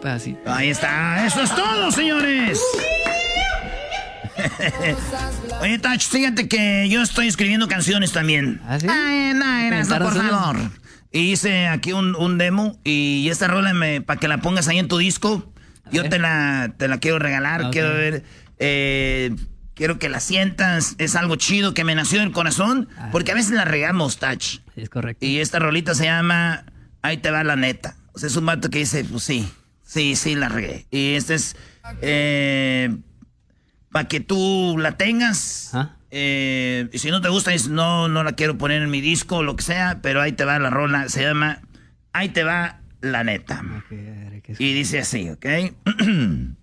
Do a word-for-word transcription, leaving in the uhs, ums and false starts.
pedacito. Ahí está, eso es todo, señores. Oye, Tach, fíjate que yo estoy escribiendo canciones también. ¿Ah, sí? Ay, no, Erasmo, por favor. Y hice aquí un, un demo y esta rola para que la pongas ahí en tu disco. Yo te la, te la quiero regalar, okay. Quiero ver, eh, quiero que la sientas, es algo chido que me nació del corazón, ah. porque a veces la regamos, Tach. Es correcto. Y esta rolita se llama Ahí te va la neta. O sea, es un vato que dice, pues sí, sí, sí la regué. Y este es, eh, para que tú la tengas. ¿Ah? Eh, y si no te gusta, dices, no, no la quiero poner en mi disco o lo que sea, pero ahí te va la rola, se llama Ahí te va la neta. Okay, y dice así, ¿ok?